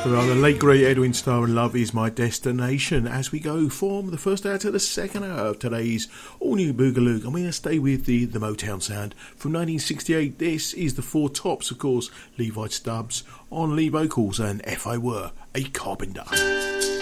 Well, the late great Edwin Starr and Love Is My Destination as we go from the first hour to the second hour of today's all-new Boogaloo. I'm going to stay with the Motown sound from 1968. This is the Four Tops, of course, Levi Stubbs on lead vocals and If I Were a Carpenter.